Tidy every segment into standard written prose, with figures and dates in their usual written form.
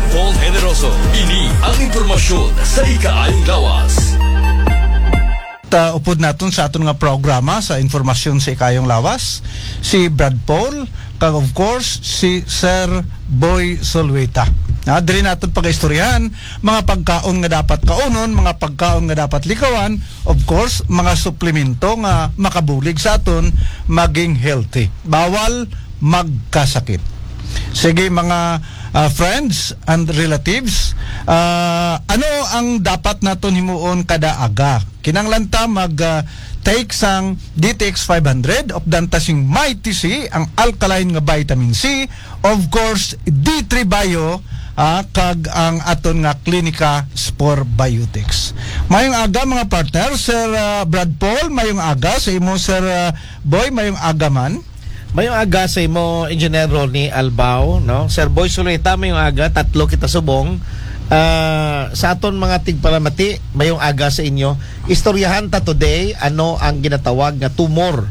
Paul Generoso. Ini ang impormasyon sa ikaayong lawas. Upod natin sa aton nga programa sa informasyon sa ikayong lawas si Brad Paul kag of course si Sir Boy Solweta. Diri natin pag-istoryahan mga pagkaon nga dapat kaunon, mga pagkaon nga dapat likawan, of course mga suplemento nga makabulig sa aton maging healthy. Bawal magkasakit. Sige mga friends and relatives, ano ang dapat naton himuon kada aga? Kinanglanta take sang DTX 500 of dantasing Mighty C, ang alkaline nga vitamin C, of course D3 Bio, kag ang aton nga Clinica Spore Biotics. Mayong aga mga partner, Sir Brad Paul, mayong aga sa imo Sir Boy, mayong aga man. Mayong aga sa imo Engineer Ronnie Albao, no? Sir Boy Solweta, mayong aga, tatlo kita subong. Sa aton mga tigparamati, mayong aga sa inyo. Istoryahan ta today ano ang ginatawag nga tumor.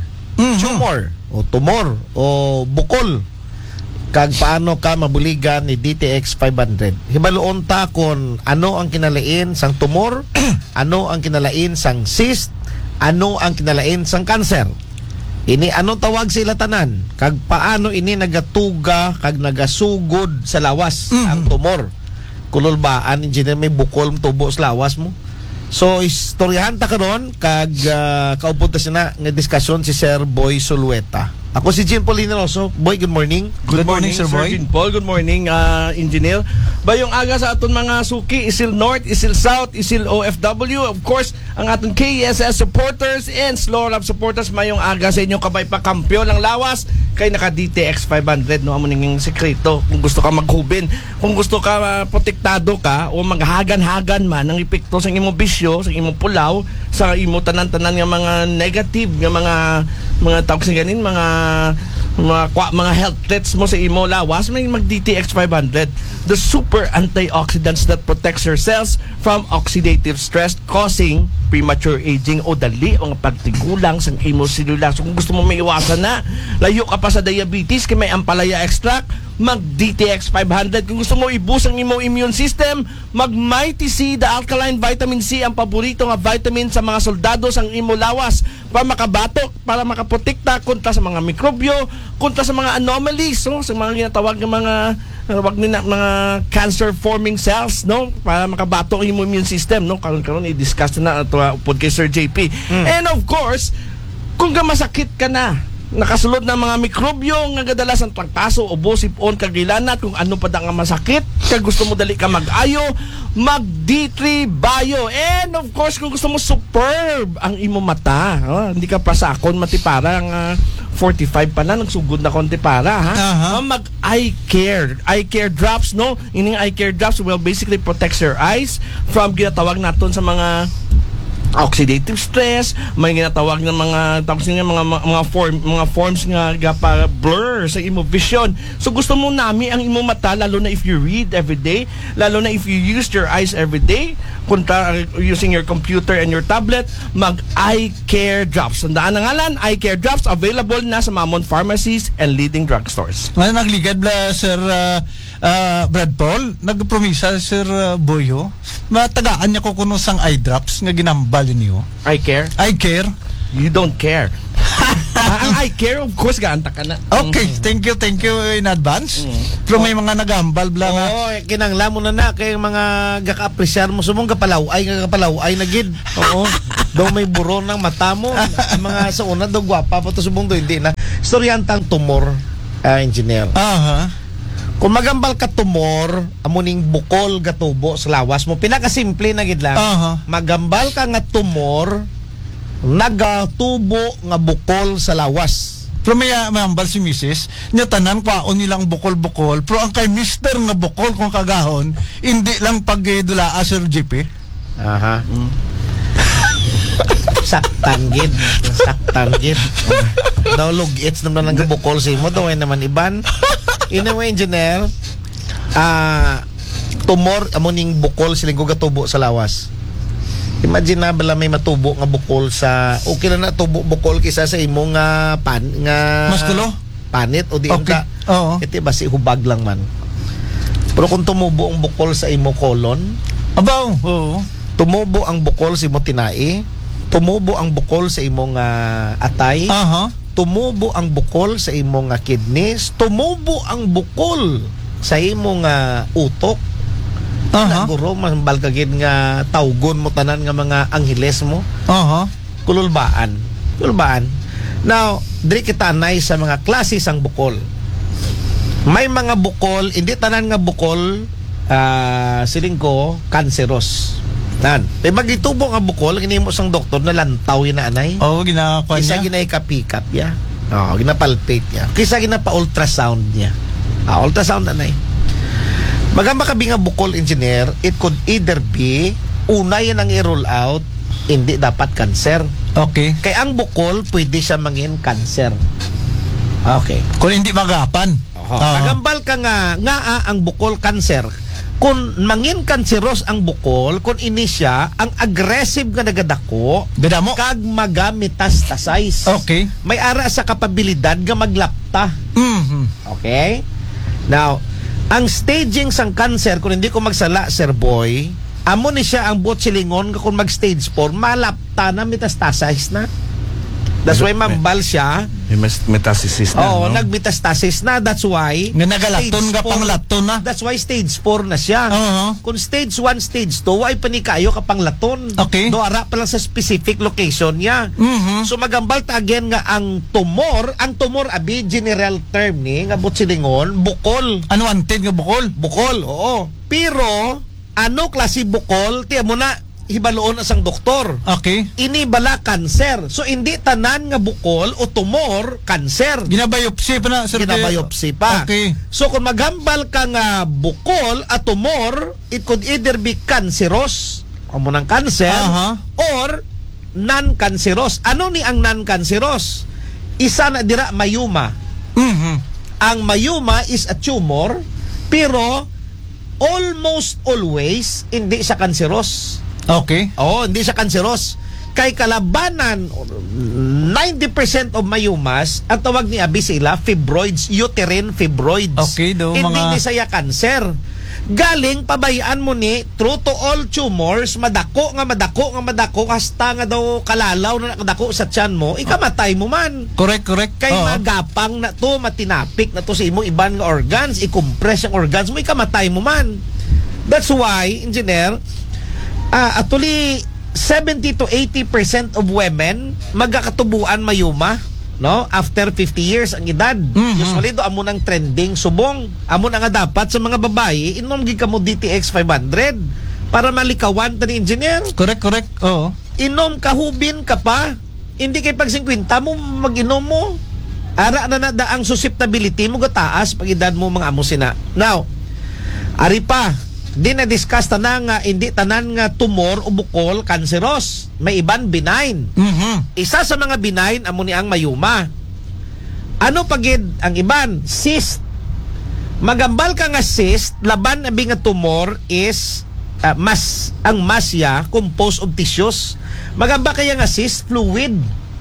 Tumor o bukol. Kag paano ka mabuligan ni DTX 500. Hibaluon ta kon ano ang kinalain sang tumor, ano ang kinalain sang cyst, ano ang kinalain sang cancer. Ini ano tawag sila tanan, kag paano ini nagatuga kag nagasugod sa lawas ang tumor. Kululbaan, engineer, may bukol tubo sa lawas mo. So istoryahan ta karon kag kaupod ta sina nga diskusyon si Sir Boy Solweta. Ako si Jean Paul Generoso. Boy, good morning. Good morning, Sir Boy. Jean Paul, good morning, engineer. Bayong aga sa aton mga suki, Isil North, Isil South, Isil OFW, of course, ang aton KSS supporters and Slow Lab supporters, mayong aga sa inyo kabay pa kampiyon ng lawas kay naka DTX 500, no amo ning sekreto. Kung gusto ka maghubin, kung gusto ka protektado ka o maghagan-hagan man ang epekto sa imong bisyo, sa imong pulaw, sa imong tanan-tanan nga mga negative nga mga tawag sa ganin, mga health threats mo sa imo lawas, may mag DTX 500, the super antioxidants that protects your cells from oxidative stress causing premature aging o dali ang pagtigulang sa imo selula. So kung gusto mo maiwasan na, layo ka pa sa diabetes kay may ampalaya extract, mag DTX 500. Kung gusto mo i-boost ang imo immune system, mag Mighty C, the alkaline vitamin C, ang paborito nga vitamin sa mga soldado sa imo lawas para makabatok, para makaprotekta kontra sa mga mikrobyo, kontra sa mga anomalies, no? Sa mga ginatawag ng mga cancer forming cells, no, para makabatok ang immune system, no. Karon i-discuss na ito upod kay Sir JP. And of course, kung masakit ka na, nakasulod ng mga mikrobyo nga kadalasan pagpaso, ubo, sipon, kagilanat, kung ano pa da nga masakit, kag gusto mo dali ka mag-ayo, mag D3 Bio. And of course, kung gusto mo superb ang imo mata, hindi ka pa sakon mati parang 45 pa na, nagsugod na konti para, ha? Mag eye care drops, no? Ining eye care drops will basically protects your eyes from ginatawag naton sa mga oxidative stress, may ginatawag ng mga forms nga para blur sa imo vision. So gusto mo nami ang imo mata, lalo na if you read every day, lalo na if you use your eyes every day, using your computer and your tablet, mag eye care drops. Tandaan ang ngalan, eye care drops, available na sa Mamon pharmacies and leading drugstores. Ngayon nagligad bla Sir Brad Paul, nagpromisa Sir Boyo, matagaan niya ko kuno sang eye drops nga ginambal niyo. Eye care? Eye care? You don't care. Ang eye care, of course, gaanta ka na. Okay, thank you in advance. Pero may mga nagambal bla nga. Kinangla mo na kay mga gaka-apresyar mo sumong kapalaw ay nagid. Oo. Daw may buron ng mata mo. Ang mga sa una daw gwapa pa to subong do hindi na. Storyantang tumor, engineer. Kung magambal ka tumor, amuning bukol gatubo sa lawas mo, pinakasimple na gid lang. Magambal ka nga tumor, nagatubo nga bukol sa lawas. Pero may ambal si Mrs. Nya tanan kwaon nilang bukol-bukol, pero ang kay Mr. nga bukol kung kagahon, hindi lang pagdula Sir JP. Saktan gid. Daw lugits naman ang bukol sa imo, daw naman iban. Anyway, engineer, tumor amuning bukol siling gatubo sa lawas. Imagine na bala may matubo nga bukol sa okay na tubo bukol kisa sa imo nga mas tulo panit o di okay. Iti basi hubag lang man. Pero kung tumubo ang bukol sa imo colon, Abaw, oo. tumubo ang bukol sa imo tinai, tumubo ang bukol sa imong atay, Aha. tumubo ang bukol sa imong kidneys, tumubo ang bukol sa imong utok. Aha. Naguro mambal kagid nga tawgon mo tanan nga mga angheles mo. Aha. Kululbaan. Now, diri kita anay sa mga klase sang bukol. May mga bukol, hindi tanan nga bukol siling ko cancerous. Nan, may magitubo nga bukol hinimo sang doktor na lantaw ina anay. Oo, ginakakuan Kisa niya. ginay-pick-up ya. Ginapalpate niya. Kisa ginapa-ultrasound niya. Ultrasound anay. Magamba kabi nga bukol engineer, it could either be una yan ang i-roll out, hindi dapat cancer. Okay. Kay ang bukol, pwede siya mangin cancer. Okay. Kung hindi magapan. Magambal ka nga ang bukol cancer. Kung mangin canceros ang bukol, kung ini siya, ang aggressive nga nagadako, Gadamo. kag maga-metastasize. Okay. May ara sa kapabilidad nga maglapta. Mhm. Okay? Now, ang staging sang cancer, kung hindi ko magsala, Sir Boy, amo ni siya ang botsilingon kung mag-stage 4, malapta na, metastasize na. That's why mambal siya. May metastasis na, Oo, no? nagmetastasis na. That's why Nga nagalaton stage ka pang 4 laton na. That's why stage 4 na siya. Oo. Kung stage 1, stage 2, ay panikayo ka pang laton. Okay. Do ara pa lang sa specific location niya. Mhm. So magambal ta again nga ang tumor abi general term ni nga butsilingon, bukol. Unwanted nga bukol. Bukol, oo. Pero ano klase bukol? Tiyan mo na hibaloon asang doktor. Okay. Ini bala cancer. So hindi tanan nga bukol o tumor cancer. Ginabiopsy pa na, sir. Ginabiopsy pa. Okay. So kung magambal ka nga bukol at tumor, it could either be cancerous, o mo ng cancer, Aha. or non-cancerous. Ano ni ang non-cancerous? Isa na dira mayuma. Mhm. Ang mayuma is a tumor, pero almost always hindi siya cancerous. Okay. Oo, hindi siya cancerous. Kay kalabanan, 90% of mayumas, ang tawag ni abi sila, fibroids, uterine fibroids. Okay, do Hindi mga- ni saya cancer. Galing, pabayaan mo ni, true to all tumors, madako, hasta nga daw kalalaw na nakadako sa tiyan mo, ikamatay mo man. Correct. Kay Oo. magapang na to, matinapik na to sa imong iban nga organs, i-compress ang organs mo, ikamatay mo man. That's why, engineer, actually, 70 to 80% of women magkakatubuan mayuma, no? After 50 years ang edad. Mhm. Usually do amo nang trending subong. Amo na nga dapat sa mga babae, inom gid kamo DTX 500 para malikawan ta ni engineer. Correct. Oo. Inom kahubin ka pa. Hindi kay pag 50 mo mag-inom mo. Ara na ang susceptibility mo gataas pag edad mo mga amo sina. Now, ari pa, di na discuss tanan nga hindi tanan nga tumor o bukol cancerous. May iban benign. Mhm. Isa sa mga benign amo ni ang mayuma. Ano pagid ang iban? Cyst. Magambal ka nga cyst, laban abi nga tumor is ang masya composed of tissues. Magamba kaya nga cyst fluid.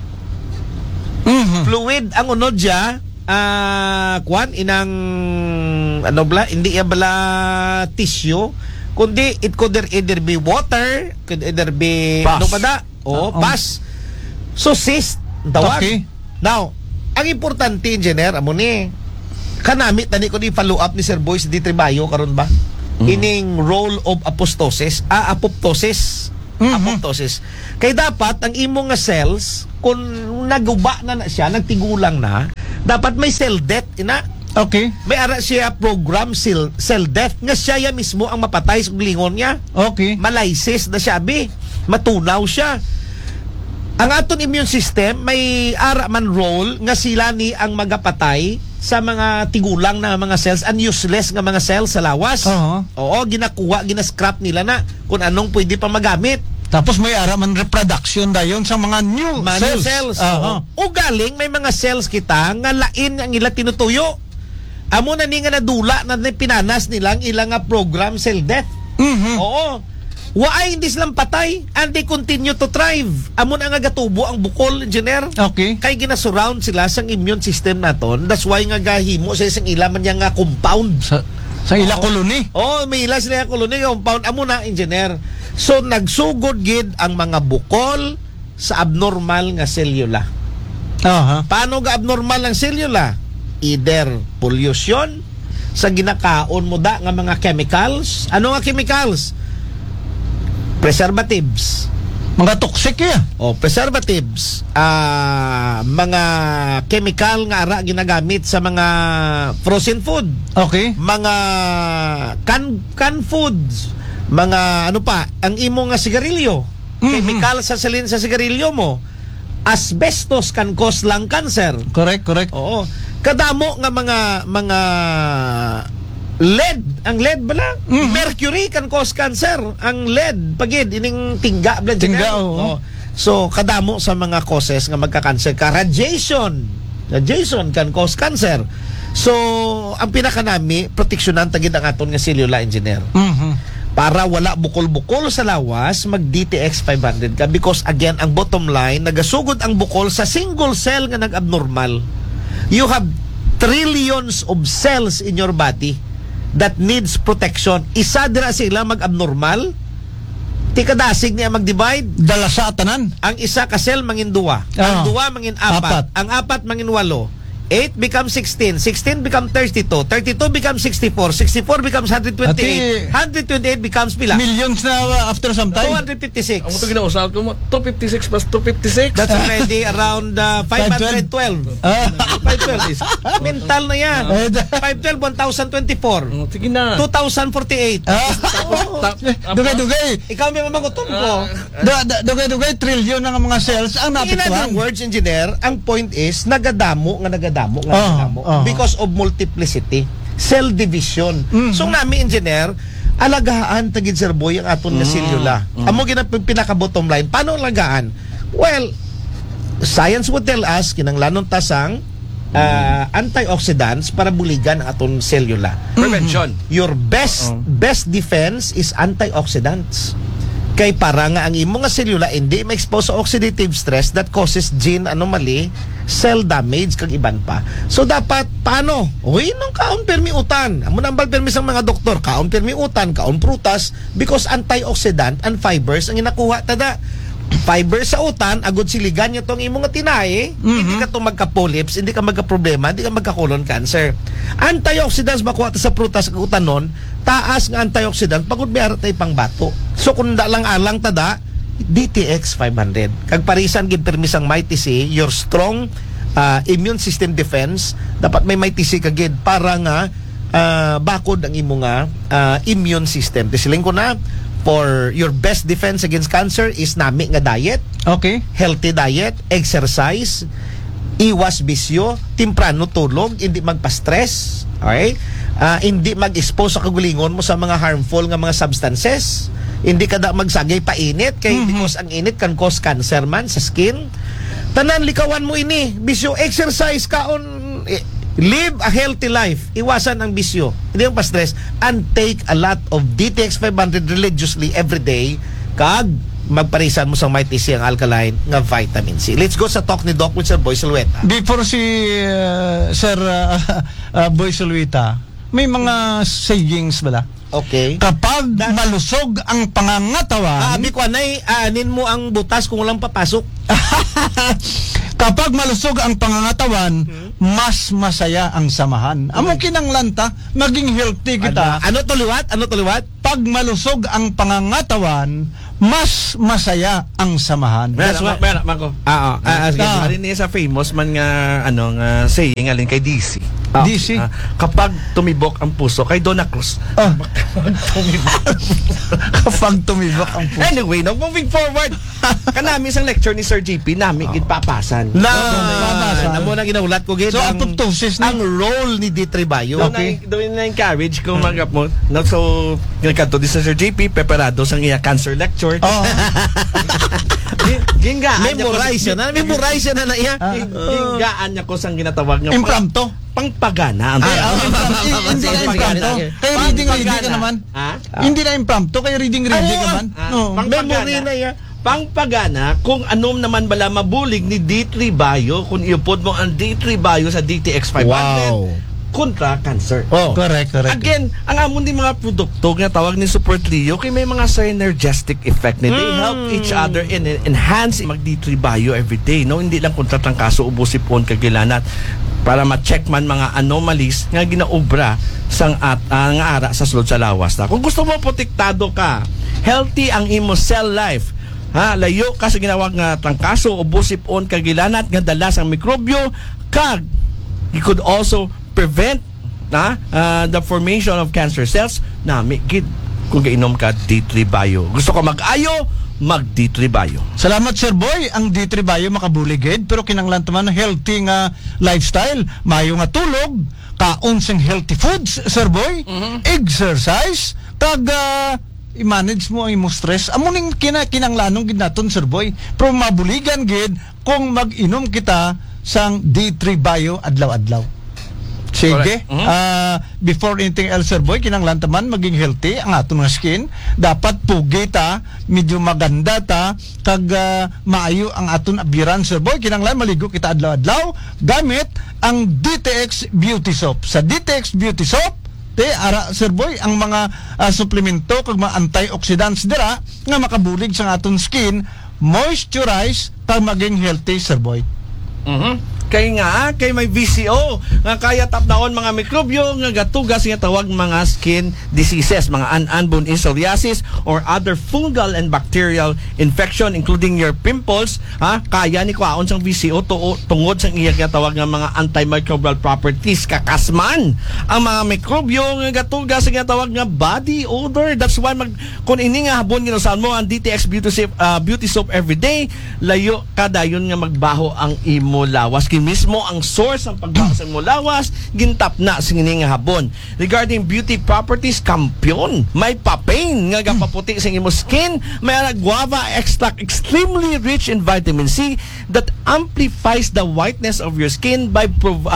Mhm. Fluid ang unod siya, kwan inang ano bala, hindi ya bala tissue, kundi it could either be water, could either be Pus. ano pa da? Pus. So cyst ang tawag. Okay. Now, ang importante engineer amo ni kanami tani ko ni follow up ni Sir Boy sa Ditribayo karon ba? Ining role of apoptosis. Apoptosis. Kay dapat ang imong nga cells kung naguba na siya, nagtigulang na, dapat may cell death ina. Okay. May ara siya program cell death nga siya mismo ang mapatay sa lingon niya. Okay. Malysis na siya abi. Matunaw siya. Ang aton immune system may ara man role nga sila ni ang magapatay sa mga tigulang na mga cells and useless nga mga cells sa lawas. Oo. Oo, ginakuha, ginascrap nila na kung anong pwede pa magamit. Tapos may araman reproduction dayon sa mga new New cells. cells. Oo. O galing may mga cells kita nga lain ang ila tinutuyo. Amo na ni nga nadula na pinanas nilang ilang nga program cell death. Mhm. Oo. Waay hindi silang patay and they continue to thrive. Amo na nga gatubo ang bukol, engineer. Okay. Kay ginasurround sila sa immune system naton. That's why nga gahimo sa isang ilaman niya nga compound. Sa ila koloni. May ila sila koloni compound amo na engineer. So nagsugod gid ang mga bukol sa abnormal nga selula. Aha. Paano ga abnormal ang selula? Either pollution sa ginakaon mo da nga mga chemicals. Ano nga chemicals? Preservatives. Mga toxic ya. Preservatives. Mga chemical nga ara ginagamit sa mga frozen food. Okay. Mga canned foods. Mga ano pa, ang imo nga sigarilyo. Chemical sa salin sa sigarilyo mo. Asbestos can cause lung cancer. Correct. Oo. Kadamo nga mga lead, ang lead bala, mercury can cause cancer. Ang lead pagid ining tingga blood Tingga, sugar. oo. So kadamo sa mga causes nga magka-cancer ka. Radiation can cause cancer. So ang pinakanami proteksyonan tagid ang aton nga cellular engineer. Para wala bukol-bukol sa lawas, mag DTX 500 ka because again ang bottom line nagasugod ang bukol sa single cell nga nag-abnormal. You have trillions of cells in your body that needs protection. Isa dira sila mag-abnormal, tikadasig niya mag-divide. Dala sa atanan. Ang isa ka cell mangin duwa, ang duwa mangin apat, ang apat mangin walo. 8 becomes 16, 16 becomes 32, 32 becomes 64, 64 becomes 128, 128 becomes pila? Millions na after some time. 256. Ang ito ginausap ko mo, 256 plus 256. That's already around 512. 512 is mental na yan. 512, 1024. Sige na. 2048. Dugay-dugay. Ikaw may mamagutom ko. Dugay-dugay trillion ng mga cells ang In other napituan. words, engineer, ang point is nagadamo Oh. because of multiplicity, cell division. So nami engineer, alagaan tagid Sir Boy ang aton nga selula. Amo ginang pinaka bottom line. Paano alagaan? Well, science would tell us kinanglanon tasang antioxidants para buligan ang aton selula. Prevention. Your best defense is antioxidants. Kay para nga ang imo nga selula hindi ma-expose sa oxidative stress that causes gene anomaly, cell damage kag iban pa. So dapat paano? Nung kaon permi utan. Amo nang permi sang mga doktor, kaon permi utan, kaon prutas because antioxidant and fibers ang inakuha tada. Fiber sa utan, agud siligan nyo tong imong nga tinay, hindi ka to magka-polyps, hindi ka magka-problema, hindi ka magka-colon cancer. Antioxidants makuha ta sa prutas kag utanon, taas nga antioxidant pagud biara tay pangbato. So kung lang alang tada, DTX 500. Kag parisan gid permisang Mighty C, your strong immune system defense, dapat may Mighty C kagid para nga bakod ang imo nga immune system. Tisiling ko na, for your best defense against cancer is nami nga diet, Okay. healthy diet, exercise, iwas bisyo, timprano tulog, hindi magpa-stress, okay? Hindi mag-expose sa kagulingon mo sa mga harmful nga mga substances, hindi ka da magsagay pa init kay because ang init can cause cancer man sa skin. Tanan likawan mo ini, bisyo, exercise kaon, live a healthy life. Iwasan ang bisyo. Hindi yung pa-stress. And take a lot of DTX 500 religiously every day. Kag magparisan mo sa Mighty C ang alkaline nga vitamin C. Let's go sa talk ni Doc with Sir Boy Silweta. Before si Sir Boy Solwita, may mga sayings bala. Okay. Kapag malusog ang pangangatawan, Abi ko anay, anin mo ang butas kung walang papasok. kapag malusog ang pangangatawan, mas masaya ang samahan. Amo kinanglanta, maging healthy kita. Ano to liwat? Pag malusog ang pangangatawan, mas masaya ang samahan. That's why- Mako. Sige. Alin niya sa famous man nga saying alin kay DC. DC. Kapag tumibok ang puso kay Donna Cruz. Kapag tumibok ang puso. Anyway, moving forward. Kanami isang lecture ni Sir JP, nami gid papasan. Papasan. Namo na ginaulat ko gid So, apoptosis na. ang role ni D3 Bayo. Doon na encourage kung magap mo. So, nagkanto di sa Sir JP, preparado sang iya cancer lecture. Oh. Gingaan Memorize na iya. Gingaan niya ko sang ginatawag nga Impromptu. pangpagana. Hindi na impromptu. Kaya reading ka naman. Hindi na impromptu. Kaya reading ka naman. Memory na iya. Pangpagana kung anom naman bala mabulig ni D3 Bayo kung iupod mo ang D3 Bayo sa DTX 500. Wow. kontra cancer. Oh. Correct. Again, ang amon din mga produkto nga tawag ni Super Trio kay may mga synergistic effect ni. They help each other and enhance mag D3 Bio every day. No, hindi lang kontra trangkaso, ubo, sipon, kagilanat para ma-check man mga anomalies nga ginaobra sang nga ara sa sulod sa lawas na. Kung gusto mo protektado ka, healthy ang imo cell life. Layo ka sa ginawag nga trangkaso, ubo, sipon, kagilanat nga dala sang mikrobyo kag you could also prevent the formation of cancer cells na gid kung gainom ka D3 Bio. Gusto ko mag-ayo, mag D3 Bio. Salamat Sir Boy. Ang D3 Bio makabuligid pero kinanglan taman healthy nga lifestyle, mayo nga tulog, kaon sing healthy foods Sir Boy, exercise, kag i-manage mo ang imong stress. Amo ning kinanglanong gid naton Sir Boy. Pero mabuligan gid kung mag-inom kita sang D3 Bio adlaw-adlaw. Sige. Before anything else Sir Boy, kinanglan taman maging healthy ang aton nga skin. Dapat pugi ta, medyo maganda ta, kag maayo ang aton abiran Sir Boy. Kinanglan maligo kita adlaw-adlaw gamit ang DTX Beauty Soap. Sa DTX Beauty Soap ara Sir Boy ang mga suplemento kag mga antioxidants dira nga makabulig sa aton skin, moisturize kag maging healthy Sir Boy. Kay may VCO nga kaya tapnaon mga mikrobyo nga gatugas nga tawag mga skin diseases, mga unborn psoriasis or other fungal and bacterial infection including your pimples. Kaya ni kwaon sang VCO tungod sang iya nga tawag nga mga antimicrobial properties, kakasman ang mga mikrobyo nga gatugas nga tawag nga body odor. That's why kung ini nga habon ginusahan mo ang DTX Beauty Soap everyday, layo kadayon nga magbaho ang imo lawas. Mismo ang source ng pagbaho sa imo lawas gintap na sa nga habon. Regarding beauty properties, kampiyon, may papain nga gapaputi sa imo skin, may guava extract extremely rich in vitamin C that amplifies the whiteness of your skin by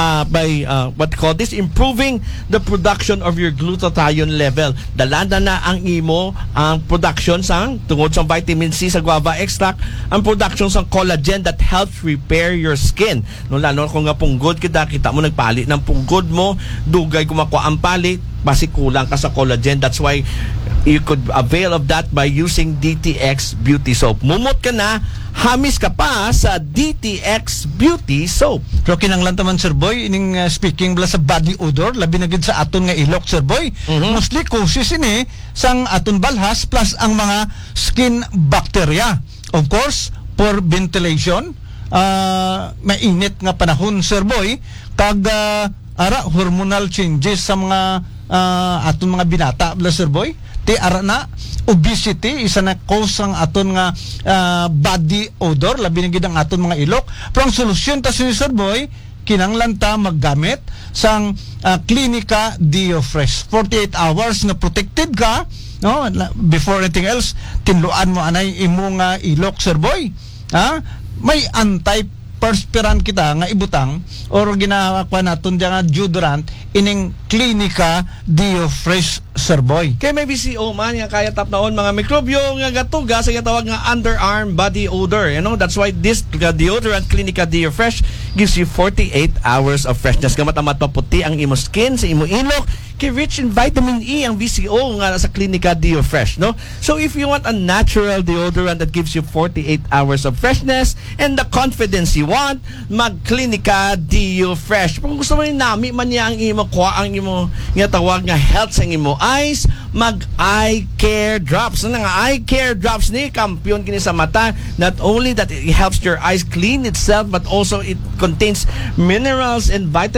what call this, improving the production of your glutathione level. Dalanda na ang imo ang production sang tungod sa vitamin C sa guava extract, ang production sang collagen that helps repair your skin. No, lalo kung nga punggod kita mo nagpalit ng punggod mo, dugay kumakuha ang palit, basi kulang ka sa collagen. That's why you could avail of that by using DTX Beauty Soap. Mumot ka na, hamis ka pa sa DTX Beauty Soap. Pero kinanglan taman Sir Boy, ining speaking bala sa body odor, labi na gid sa aton nga ilok Sir Boy. Mostly causes ini sang aton balhas plus ang mga skin bacteria. Of course, for ventilation, mainit nga panahon Sir Boy, kag hormonal changes sa mga aton mga binata bala Sir Boy, ti ara na obesity isa na cause ang aton nga body odor, labi na gid ang aton mga ilok. Pero ang solusyon ta si Sir Boy, kinanglan ta maggamit sang Clinica Dio Fresh. 48 hours na protected ka, no? Before anything else, tinluan mo anay imo nga ilok Sir Boy. May anti-perspirant kita nga ibutang or ginawa naton nga deodorant ining Clinica Dio Fresh Sir Boy. Kay may VCO man nga kaya tapnaon mga mikrobyo nga gatuga sa tawag nga underarm body odor. You know, that's why this deodorant Clinica Dio Fresh gives you 48 hours of freshness. Gamat-amat paputi ang imo skin sa imo ilok. Kay rich in vitamin E ang VCO nga sa Clinica Dio Fresh, no? So if you want a natural deodorant that gives you 48 hours of freshness and the confidence you want, mag Clinica Dio Fresh. Kung gusto mo yung nami man niya ang imo kuha ang imo nga tawag nga health sa imo eyes, mag eye care drops. Nga eye care drops ni kampiyon kini sa mata. Not only that it helps your eyes clean itself, but also it contains minerals and vitamins